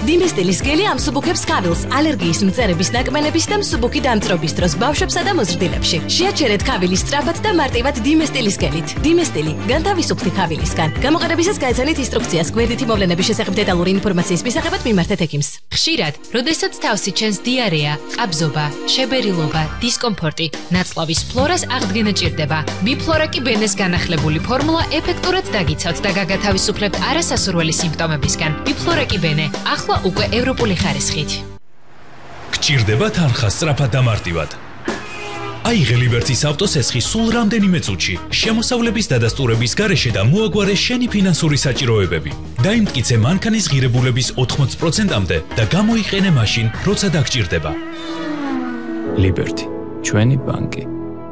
Dimestilis geli am მსუბუქებს ქავილს ალერგიის მწერების ნაკმენების და მსუბუქი დამწრობის დროს ბავშვებსა და მოზრდილებში. შეაჩერეთ ქავილის სწრაფად და მარტივად Dimestilis გელით. Dimestili განთავისუფლდი ქავილისგან. გამოყენებისას გაეცანით ინსტრუქციას გვერდითი მოვლენების შესახებ დეტალური ინფორმაციის მისაღებად მიმართეთ ექიმს. ხშირად, როდესაც თავსი ჩენს დიარეა, ყაბზობა, შებერილობა, დისკომფორტი, ნაწლავის ფლორას აღდგენა ჭირდება. Bifloraki benes განახლებული ფორმულა ეფექტურად დაგიცავთ და გაგათავისუფლებთ არასასურველი სიმპტომებისგან. Bifloraki bene ახლა უკვე ევროპული ხარისხით. გჭირდება თანხა სწრაფად და მარტივად. აიღე ლიბერტის ავტოსესხი სულ რამდენიმე წუთში, შემოსავლების დადასტურების გარეშე და მოაგვარე შენი ფინანსური საჭიროებები. დაიმტკიცე მანქანის ღირებულების 80%-მდე და გამოიყენე მაშინ, როცა დაგჭირდება. ლიბერტი, ჩვენი ბანკი.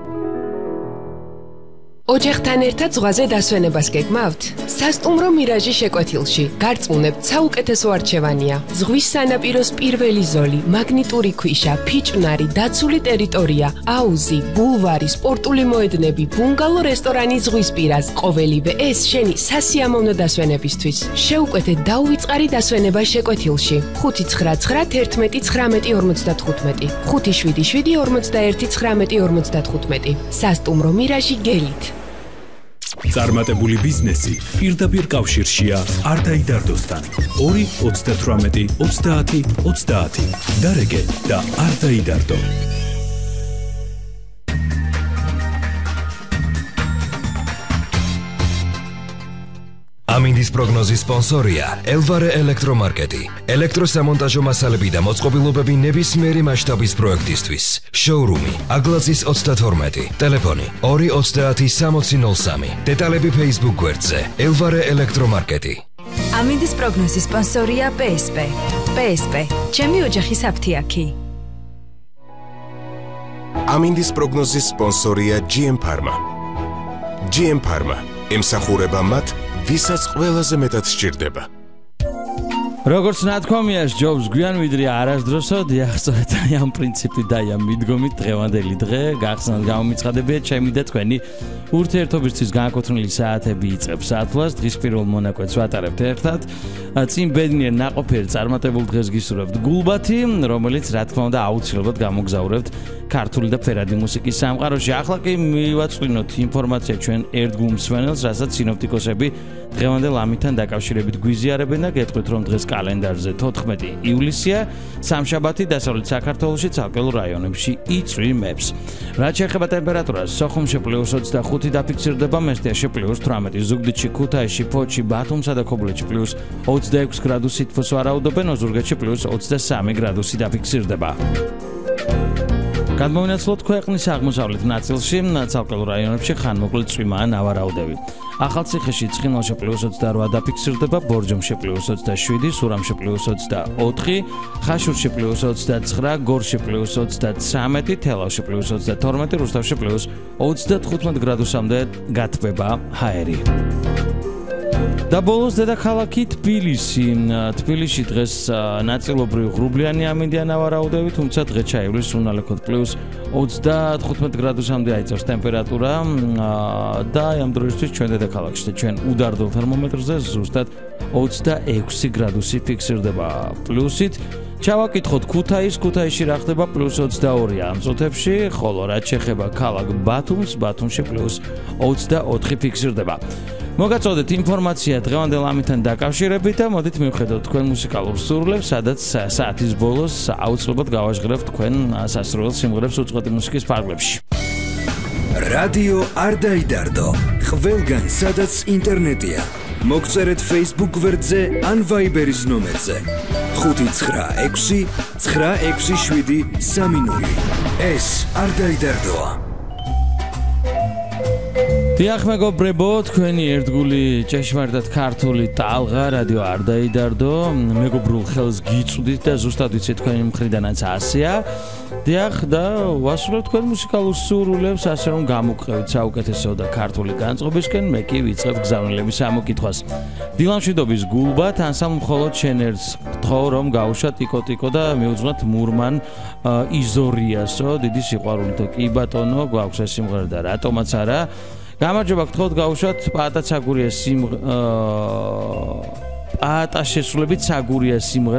ოჯახთან ერთად ზღვაზე დასვენებას გეგმავთ? სასტუმრო მირაჟი შეკვეთილში. გარწმუნებთ, საუკეთესო არჩევანია. ზღვის სანაპიროს პირველი ზოლი, მაგნიტური ქვიშა, ფიჭვნარი, დაცული ტერიტორია, აუზი, ბულვარი, სპორტული მოედნები, ბუნგალო რესტორანი ზღვისპირას. ყოველივე ეს შენი სასიამოვნო დასვენებისთვის. შეუკვეთეთ დაუვიწყარი დასვენება შეკვეთილში. 599 11 95 577 41 19 სასტუმრო მირაჟი გელით. წარმატებული ბიზნესი პირდაპირ კავშირშია არდაიდარდოსთან. 2 38 30 30 დარეგე და არდაიდარდო. ამინდის პროგნოზის სპონსორია ელვარე ელექტრომარკეტი. ელექტროსამონტაჟო მასალები და მოწყობილობები ნებისმიერი მასშტაბის პროექტისთვის. შოურუმი აგლაძის 32, ტელეფონი 230 დეტალები Facebook გვერდზე ელვარე ელექტრომარკეტი. ამინდის პროგნოზის სპონსორია PSP. PSP, ჩემი ოჯახის აფთიაქი. ამინდის პროგნოზის სპონსორია GM Pharma. GM Pharma ემსახურება მათ, ვისაც ყველაზე მეტად სჭირდება. როგორც ნათქვამია, ჯობს გვიან ვიდრე არასდროსო, დიახ, სწორედ ამ პრინციპით და ამ მიდგომით დღევანდელი დღე გახსნათ გამომიცხადებიათ ჩემი და თქვენი ურთიერთობისთვის განკუთვნილი საათები იწყებს ათვლას, დღის პირველ მონაკვეთს ვატარებთ ერთად. წინ ბედნიერ ნაყოფიერ წარმატებულ დღეს გისურვებთ გულბათი, რომელიც რა თქმა უნდა აუცილებლად გამოგზაურებთ ქართული და ფერადი მუსიკის სამყაროში. ახლა კი მივაწვინოთ ინფორმაცია ჩვენ ერთგულ მსმენელს, რასაც სინოპტიკოსები დღევანდელ ამითან დაკავშირებით გვიზიარებენ და გეტყვით, რომ დღეს კალენდარზე 14 ივლისია, სამშაბათი დასავლეთ საქართველოში ცალკეულ რაიონებში იწვიმებს. რაც შეეხება ტემპერატურას, სოხუმში +25 დაფიქსირდება, მესტიაში +18, ზუგდიდში, ქუთაისში, ფოთში, ბათუმსა და ქობულეთში +26 გრადუსი თბოს ვარაუდობენ, ოზურგეთში +23 გრადუსი დაფიქსირდება. გადმოვინაცვლოთ ქვეყნის აღმოსავლეთ ნაწილში, ცალკეულ რაიონებში ხანმოკლე წვიმაა ნავარაუდები. ახალციხეში, ცხინვალში +28 დაფიქსირდება, ბორჯომში +27, სურამში +24, ხაშურში +29, გორში +33, თელავში +32, რუსთავში +35 გრადუსამდე გათბება ჰაერი. და ბოლოს დედაქალაქი თბილისი. თბილისში დღეს ნაწილობრივ ღრუბლიანი ამინდია ნავარაუდები, თუმცა დღე ჩაივლის უნალექოდ +35 გრადუსამდე აიწევს ტემპერატურა და ამ დროისთვის ჩვენ დედაქალაქში და ჩვენ უდარდო თერმომეტრზე ზუსტად 26 გრადუსი ფიქსირდება პლუსით. ჩავაკითხოთ ქუთაისში რა ხდება +22 ამ წუთებში, ხოლო რაც შეეხება ქალაქ ბათუმს, ბათუმში +24 ფიქსირდება. მოგაწოდეთ ინფორმაცია დღევანდელ ამითან დაკავშირებით და მოდით მივხედოთ თქვენ მუსიკალურ სურვილებს, სადაც საათის ბოლოს აუცილებლად გავაჟღერებთ თქვენ სასურველ სიმღერებს უწყვეტი მუსიკის ფარგლებში. რადიო არ დაიდარდო, ყველგან სადაც ინტერნეტია. მოგწერეთ Facebook გვერდზე ან Viber-ის ნომერზე 596 967 30. ეს არ დაიდარდოა. დიახ მეგობრებო, თქვენი ერთგული ჭეშმარიტად ქართული ტალღა რადიო არ დაიდარდო. მეგობრულ ხელს გიწვდით და ზუსტად ვიცით თქვენი მხრიდანაც ასეა. დიახ და ვასრულებთ თქვენ მუსიკალურ სურვილებს, ასე რომ გამოგყევით საუკეთესო და ქართული განწყობისკენ, მე კი ვიწყებ გზავნილების ამოკითხვას. დილამშვიდობის გულბათ, ანსამბლ მხოლოდ შენ ერთს გთხოვ, რომ გაუშვათ ტიკო-ტიკო და მიუძღვნათ მურმან იზორიასო, დიდი სიყვარული და კი ბატონო, გვაქვს ეს სიმღერა და რატომაც არა. გამარჯობა, გთხოვთ გაუშვათ პაატა ცაგურიას პაატა შესრულებით ცაგურიას სიმღერა.